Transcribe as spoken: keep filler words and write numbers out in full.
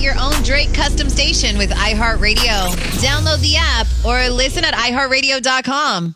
your own Drake custom station with iHeartRadio. Download the app or listen at i heart radio dot com.